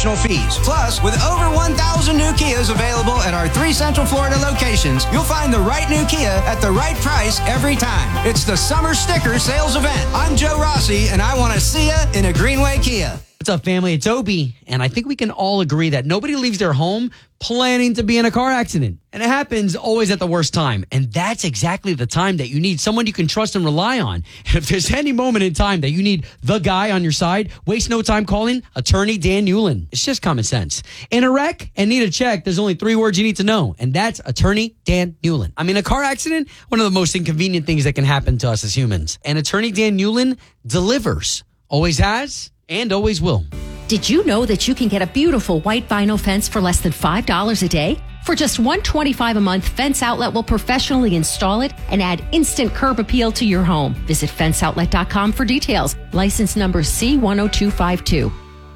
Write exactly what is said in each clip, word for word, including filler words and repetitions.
additional fees. Plus, with over one thousand new Kias available at our three Central Florida locations, you'll find the right new Kia at the right price every time. It's the Summer Sticker Sales Event. I'm Joe Rossi, and I want to see you in a Greenway Kia. What's up, family? It's Obi, and I think we can all agree that nobody leaves their home planning to be in a car accident. And it happens always at the worst time. And that's exactly the time that you need someone you can trust and rely on. And if there's any moment in time that you need the guy on your side, waste no time calling Attorney Dan Newlin. It's just common sense. In a wreck and need a check, there's only three words you need to know, and that's Attorney Dan Newlin. I mean, a car accident, one of the most inconvenient things that can happen to us as humans. And Attorney Dan Newlin delivers. Always has and always will. Did you know that you can get a beautiful white vinyl fence for less than five dollars a day? For just one hundred twenty-five dollars a month, Fence Outlet will professionally install it and add instant curb appeal to your home. Visit fence outlet dot com for details. License number C one oh two five two.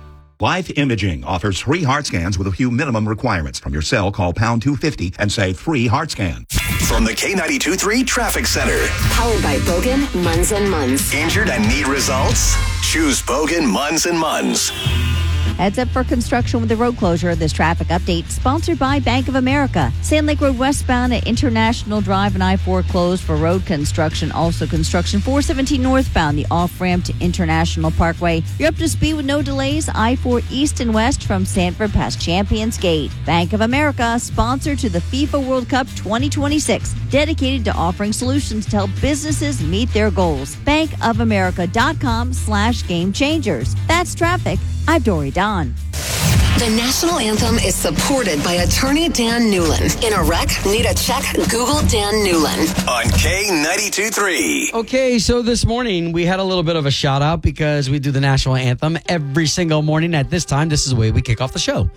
Life Imaging offers free heart scans with a few minimum requirements. From your cell, call pound two fifty and say free heart scan. From the K ninety-two three Traffic Center. Powered by Bogan, Munz and Munz. Injured and need results? Choose Bogan, Munz and Munz. Heads up for construction with the road closure. This traffic update sponsored by Bank of America. Sand Lake Road westbound at International Drive and I four closed for road construction. Also construction four seventeen northbound, the off-ramp to International Parkway. You're up to speed with no delays. I four east and west from Sanford past Champions Gate. Bank of America, sponsor to the FIFA World Cup twenty twenty-six. Dedicated to offering solutions to help businesses meet their goals. bankofamerica.com slash game changers. That's traffic. I'm Dory Don. The national anthem is supported by Attorney Dan Newlin. In a wreck, need a check? Google Dan Newlin. On K ninety-two three. Okay, so this morning we had a little bit of a shout out because we do the national anthem every single morning at this time. This is the way we kick off the show.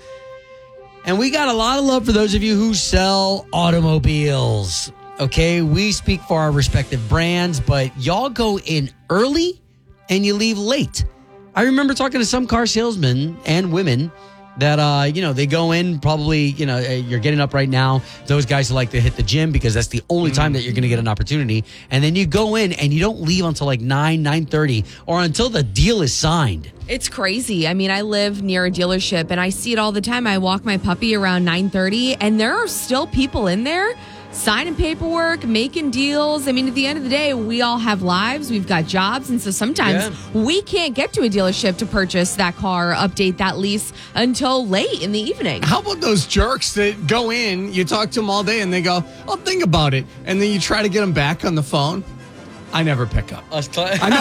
And we got a lot of love for those of you who sell automobiles. Okay, we speak for our respective brands, but y'all go in early and you leave late. I remember talking to some car salesmen and women that, uh, you know, they go in probably, you know, you're getting up right now. Those guys who like to hit the gym because that's the only time that you're going to get an opportunity. And then you go in and you don't leave until like nine, nine thirty or until the deal is signed. It's crazy. I mean, I live near a dealership and I see it all the time. I walk my puppy around nine thirty and there are still people in there signing paperwork, making deals. I mean, at the end of the day, we all have lives. We've got jobs. And so sometimes yeah. we can't get to a dealership to purchase that car, update that lease until late in the evening. How about those jerks that go in, you talk to them all day and they go, I'll think about it. And then you try to get them back on the phone. I never pick up. Us cl- I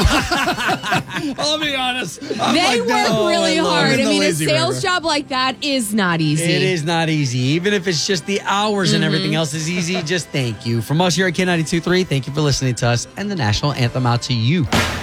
know. I'll be honest. I'm they like, work no, really I hard. I mean, a sales river. job like that is not easy. It is not easy. Even if it's just the hours mm-hmm. and everything else is easy, just thank you. From us here at K ninety-two three, thank you for listening to us and the national anthem out to you.